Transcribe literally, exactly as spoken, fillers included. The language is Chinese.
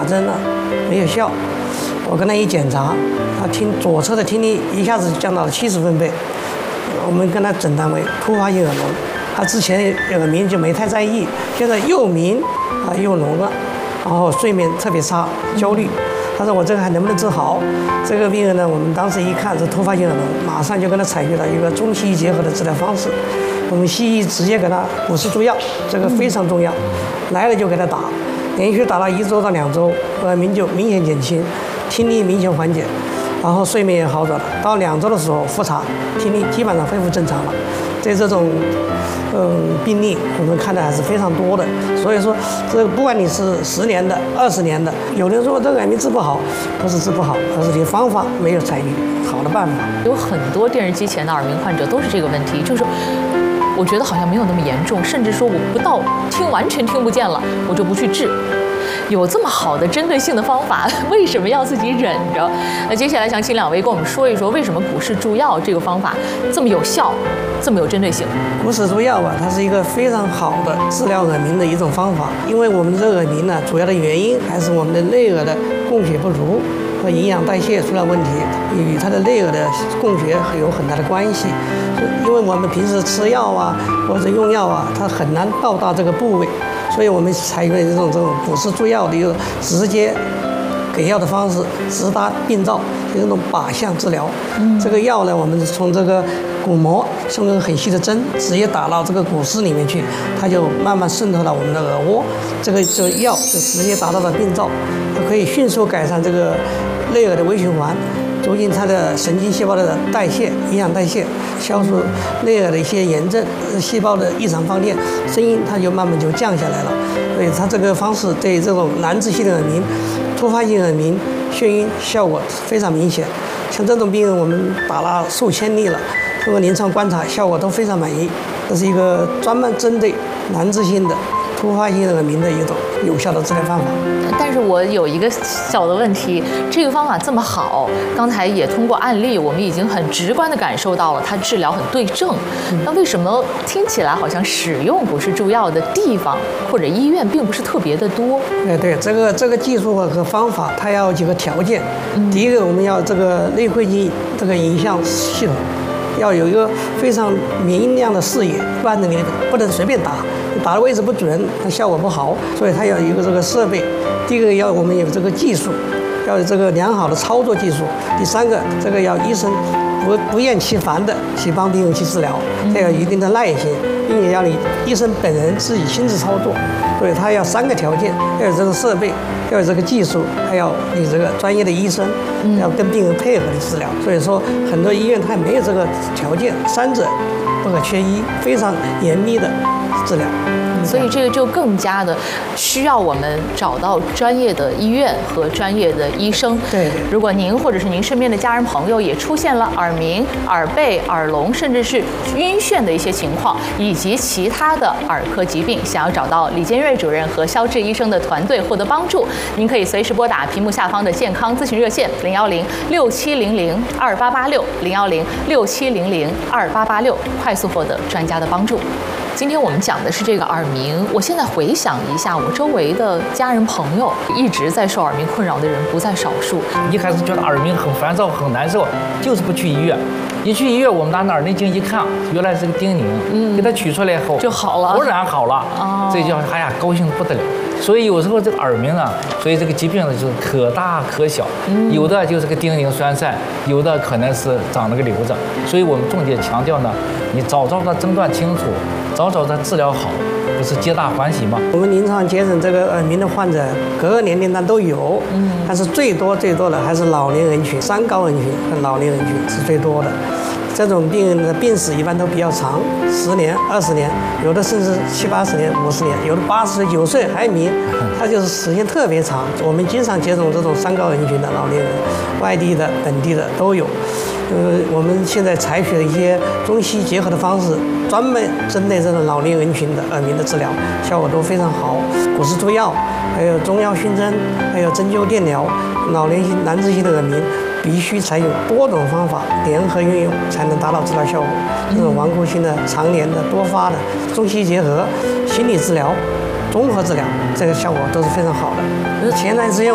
针了，没有效。我跟他一检查，他听左侧的听力一下子降到了七十分贝。我们跟他诊断为突发性耳聋。他之前耳鸣就没太在意，现在又鸣啊又聋了，然后睡眠特别差，焦虑。他说我这个还能不能治好？这个病人呢，我们当时一看是突发性耳聋，马上就跟他采取了一个中西医结合的治疗方式。我们西医直接给他补氏注药，这个非常重要，来了就给他打，连续打了一周到两周，耳鸣就明显减轻，听力明显缓解，然后睡眠也好转了。到两周的时候复查，听力基本上恢复正常了。对这种嗯病例，我们看的还是非常多的。所以说，这不管你是十年的、二十年的，有人说这个耳鸣治不好，不是治不好，而是你方法没有采取好的办法。 有很多电视机前的耳鸣患者都是这个问题，就是我觉得好像没有那么严重，甚至说我不到听完全听不见了，我就不去治。有这么好的针对性的方法，为什么要自己忍着？那接下来想请两位跟我们说一说，为什么股市注药这个方法这么有效，这么有针对性？ 股市注药啊，它是一个非常好的治疗耳鸣的一种方法。因为我们这个耳鸣呢，主要的原因还是我们的内耳的供血不足和营养代谢出了问题，与它的内耳的供血有很大的关系。因为我们平时吃药啊或者用药啊，它很难到达这个部位。所以我们采用这种这种股市注药的一个直接给药的方式，直达病灶，就是那种靶向治疗。嗯、这个药呢，我们从这个鼓膜送根很细的针，直接打到这个骨丝里面去，它就慢慢渗透到我们的耳蜗，这个这个药就直接达到了病灶，它可以迅速改善这个内耳的微循环。促进它的神经细胞的代谢、营养代谢，消除内耳的一些炎症、细胞的异常放电，声音它就慢慢就降下来了。所以它这个方式对这种难治性的耳鸣、突发性耳鸣、眩晕效果非常明显。像这种病人，我们打了数千例了，通过临床观察，效果都非常满意。这是一个专门针对难治性的突发性耳鸣的一种有效的治疗方法。 但是我有一个小的问题，这个方法这么好，刚才也通过案例，我们已经很直观地感受到了它治疗很对症。嗯、那为什么听起来好像使用股市注药的地方或者医院并不是特别的多？ 哎，对，这个这个技术和方法，它要有几个条件。嗯、第一个，我们要这个内窥镜这个影像系统。要有一个非常明亮的视野，不然的你不能随便打，打的位置不准，它效果不好。所以它要有一个这个设备。第一个要我们有这个技术，要有这个良好的操作技术。第三个，这个要医生不不厌其烦的去帮病人去治疗，要有一定的耐心，并且要你医生本人自己亲自操作。所以它要三个条件：要有这个设备，要有这个技术，还要有这个专业的医生，要跟病人配合的治疗。所以说，很多医院它没有这个条件，三者不可缺一，非常严密的治疗。 所以这个就更加的需要我们找到专业的医院和专业的医生。 对， 如果您或者是您身边的家人朋友也出现了耳鸣、耳背、耳聋，甚至是晕眩的一些情况，以及其他的耳科疾病，想要找到李坚瑞主任和肖志医生的团队获得帮助，您可以随时拨打屏幕下方的健康咨询热线零幺零六七零零二八八六零幺零六七零零二八八六，快速获得专家的帮助。今天我们讲的是这个耳鸣，我现在回想一下，我周围的家人朋友一直在受耳鸣困扰的人不在少数。 一开始觉得耳鸣很烦躁、很难受，就是不去医院。一去医院，我们拿耳内镜一看，原来是个叮咛，嗯，给它取出来以后就好了， 突然好了，哦，这叫哎呀高兴不得了。所以有时候这个耳鸣啊，所以这个疾病呢就是可大可小，嗯，有的就是个叮咛栓塞，有的可能是长了个瘤子。所以我们重点强调呢，你早早的诊断清楚，早早的治疗好，不是皆大欢喜吗？ 我们临床接诊这个耳鸣的患者，各个年龄段都有，嗯，但是最多最多的还是老年人群、三高人群和老年人群是最多的。这种病人的病史一般都比较长，十年、二十年，有的甚至七八十年、五十年，有的八十岁、九岁还鸣，它就是时间特别长。我们经常接种这种三高人群的老年人，外地的、本地的都有。呃，我们现在采取了一些中西结合的方式，专门针对这种老年人群的耳鸣的治疗，效果都非常好。股市注药，还有中药熏蒸，还有针灸电疗，老年性难治性的耳鸣必须采用多种方法联合运用，才能达到治疗效果。这种顽固性的、常年的、多发的中西结合、心理治疗、综合治疗，这个效果都是非常好的。前段时间